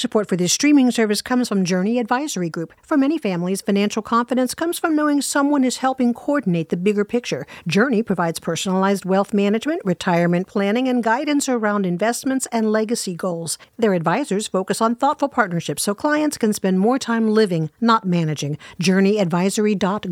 support for this streaming service comes from Journey Advisory Group. For many families, financial confidence comes from knowing someone is helping coordinate the bigger picture. Journey provides personalized wealth management, retirement planning, and guidance around investments and legacy goals. Their advisors focus on thoughtful partnerships so clients can spend more time living, not managing. JourneyAdvisory.group.